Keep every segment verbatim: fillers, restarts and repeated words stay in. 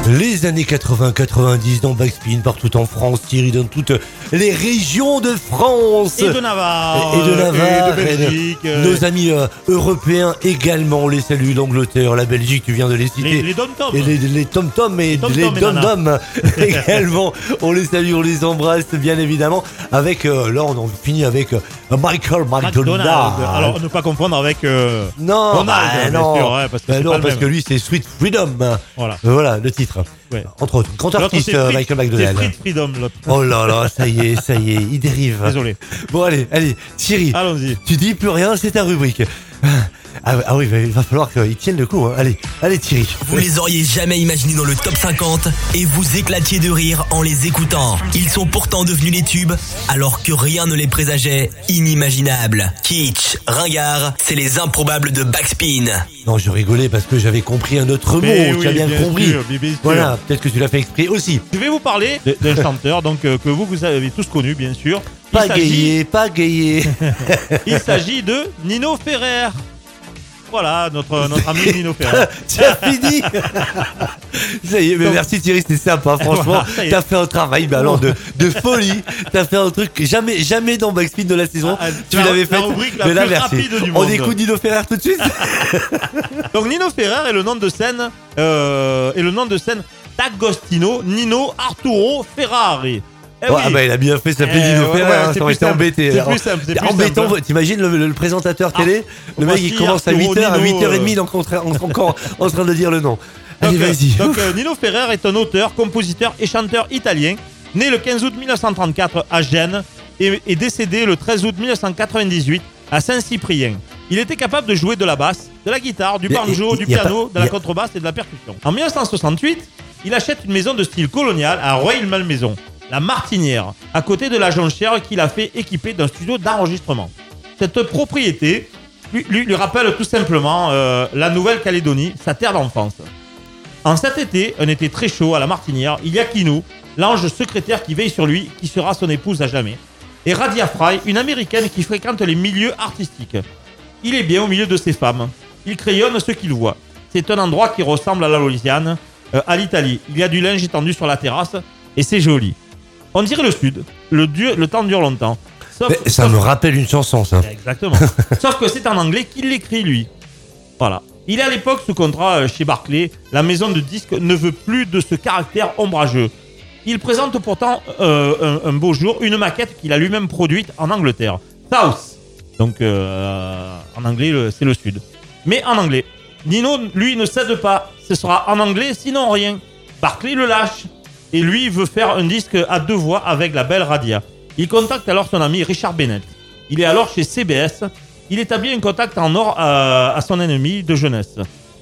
Les années quatre-vingts quatre-vingt-dix dans Backspin, partout en France, Thierry, dans toutes les régions de France. Et de Navarre. Et de Navarre. Et de Belgique. Et de, nos amis euh, européens également, on les salue, l'Angleterre, la Belgique, tu viens de les citer. Les, les dom-toms. Et les, les tom-toms et tom les dom-dom également. On les salue, on les embrasse, bien évidemment. Avec, euh, là, on en finit avec euh, Michael McDonald. Alors, ne pas confondre avec euh, non, Donald, bah, bien non. sûr, ouais, parce que, bah, c'est non, pas le parce même. que lui, c'est Sweet Freedom. Voilà. Voilà, le titre. Ouais. Entre autres, grand L'autre, artiste, c'est Fried- Michael McDonald. C'est Fried Freedom, l'autre. Oh là là, ça y est, ça y est, il dérive. Désolé. Bon, allez, allez, Thierry. Allons-y. Tu dis plus rien, c'est ta rubrique. Ah, ah oui, il va falloir qu'il tienne le coup. Hein. Allez, allez Thierry. Vous les auriez jamais imaginés dans le top cinquante et vous éclatiez de rire en les écoutant. Ils sont pourtant devenus les tubes alors que rien ne les présageait inimaginables. Kitsch, ringard, c'est les improbables de Backspin. Non, je rigolais parce que j'avais compris un autre mot. Mais tu oui, as bien, bien compris. sûr, bien sûr. Voilà, peut-être que tu l'as fait exprès aussi. Je vais vous parler de- d'un chanteur donc euh, que vous, vous avez tous connu, bien sûr. Il Pas s'agit- gayé, pas gayé. Il s'agit de Nino Ferrer. Voilà, notre, notre ami Nino Ferrer. Tu as fini. Ça y est, mais Donc- merci Thierry, c'était sympa. Franchement, Voilà, ça y est. t'as fait un travail mais alors de, de folie. T'as fait un truc que jamais, jamais dans Backspin de la saison. Ah, tu la- l'avais la fait. rubrique la Mais là, plus merci. rapide du On monde. écoute Nino Ferrer tout de suite. Donc Nino Ferrer est le nom de scène euh, est le nom de scène d'Agostino Nino Arturo Ferrari. Eh Ouais, oui. ah bah il a bien fait s'appeler Eh, Nino ouais, Ferrer, ouais, hein, c'est ça aurait plus été simple. embêté. C'est Alors, plus simple, c'est plus embêtant, simple. t'imagines le, le présentateur télé, le mec il voici commence à Arturo huit heures, à Nino, huit heures trente, euh, il est encore, encore en train de dire le nom. Allez, Donc, euh, vas-y. Donc euh, Nino Ferrer est un auteur, compositeur et chanteur italien, né le quinze août mille neuf cent trente-quatre à Gênes et est décédé le treize août mille neuf cent quatre-vingt-dix-huit à Saint-Cyprien. Il était capable de jouer de la basse, de la guitare, du Y a- banjo, y- du y a piano, pas- de la y a- contrebasse et de la percussion. En mille neuf cent soixante-huit, il achète une maison de style colonial à Rueil-Malmaison, la Martinière, à côté de la Jonchère qu'il a fait équiper d'un studio d'enregistrement. Cette propriété lui, lui- lui rappelle tout simplement euh, la Nouvelle-Calédonie, sa terre d'enfance. En cet été, un été très chaud à la Martinière, il y a Kinou, l'ange secrétaire qui veille sur lui, qui sera son épouse à jamais, et Radia Fry, une américaine qui fréquente les milieux artistiques. Il est bien au milieu de ces femmes. Il crayonne ce qu'il voit. C'est un endroit qui ressemble à la Louisiane, euh, à l'Italie. Il y a du linge étendu sur la terrasse, et c'est joli. On dirait le sud. Le, dur- le temps dure longtemps. Sauf, Mais ça sauf- me rappelle une chanson, ça. Exactement. Sauf que c'est en anglais qu'il l'écrit, lui. Voilà. Il est à l'époque sous contrat euh, chez Barclay. La maison de disques ne veut plus de ce caractère ombrageux. Il présente pourtant euh, un, un beau jour une maquette qu'il a lui-même produite en Angleterre. South. Donc euh, en anglais, le- c'est le sud. Mais en anglais. Nino, lui, ne cède pas. Ce sera en anglais, sinon rien. Barclay le lâche. Et lui veut faire un disque à deux voix avec la belle Radia. Il contacte alors son ami Richard Bennett. Il est alors chez C B S. Il établit un contact en or à, à son ennemi de jeunesse.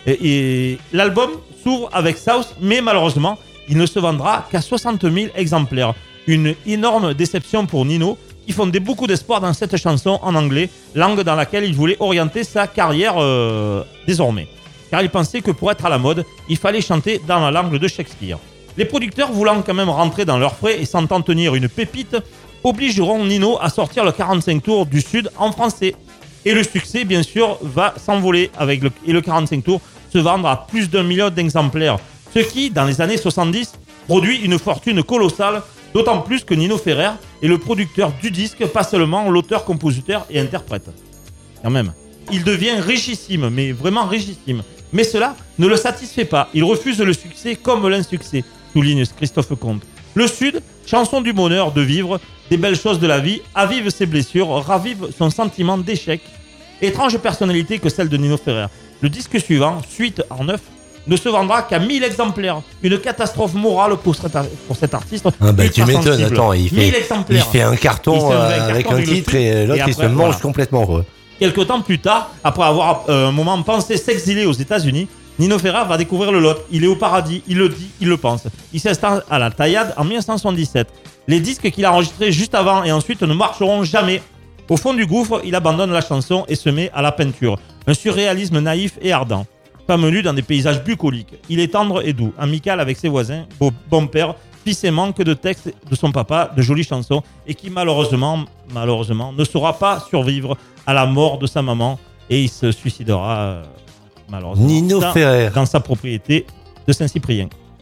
Et, et l'album s'ouvre avec South, mais malheureusement, il ne se vendra qu'à soixante mille exemplaires. Une énorme déception pour Nino, qui fondait beaucoup d'espoir dans cette chanson en anglais, langue dans laquelle il voulait orienter sa carrière euh, désormais. Car il pensait que pour être à la mode, il fallait chanter dans la langue de Shakespeare. Les producteurs, voulant quand même rentrer dans leurs frais et sentant tenir une pépite, obligeront Nino à sortir le quarante-cinq tours du Sud en français. Et le succès, bien sûr, va s'envoler avec le, et le quarante-cinq tours se vendre à plus d'un million d'exemplaires. Ce qui, dans les années soixante-dix, produit une fortune colossale, d'autant plus que Nino Ferrer est le producteur du disque, pas seulement l'auteur, compositeur et interprète. Quand même. Il devient richissime, mais vraiment richissime. Mais cela ne le satisfait pas. Il refuse le succès comme l'insuccès, souligne Christophe Comte. Le Sud, chanson du bonheur de vivre, des belles choses de la vie, avive ses blessures, ravive son sentiment d'échec. Étrange personnalité que celle de Nino Ferrer. Le disque suivant, Suite en neuf, ne se vendra qu'à mille exemplaires. Une catastrophe morale pour cet, ar- pour cet artiste. Ah bah tu ultra m'étonnes, sensible. attends, il fait, mille il exemplaires. fait un carton Il fait un euh, carton avec un avec le titre truc, et l'autre et il se après, mange voilà. complètement. Quoi. Quelque temps plus tard, après avoir euh, un moment pensé s'exiler aux États-Unis, Nino Ferrer va découvrir le lot. Il est au paradis, il le dit, il le pense. Il s'installe à la Taillade en mille neuf cent soixante-dix-sept. Les disques qu'il a enregistrés juste avant et ensuite ne marcheront jamais. Au fond du gouffre, il abandonne la chanson et se met à la peinture. Un surréalisme naïf et ardent. Femme nue dans des paysages bucoliques. Il est tendre et doux, amical avec ses voisins, beau, bon père, fils aimant que de textes de son papa, de jolies chansons, et qui malheureusement, malheureusement, ne saura pas survivre à la mort de sa maman, et il se suicidera euh, malheureusement Nino dans, Ferrer. dans sa propriété de Saint-Cyprien.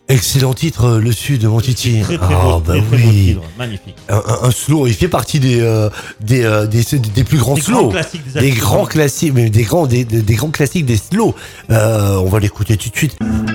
Excellent titre, euh, Le Sud, mon Titi. Très très Ah, beau, bah très, très beau oui. titre, magnifique. Un, un- un slow, il fait partie des euh, des, euh, des des plus grands Des slows. grands classiques des Des années grands soixante. classiques, mais des grands des, des- des grands classiques des slows. Euh, on va l'écouter tout de suite.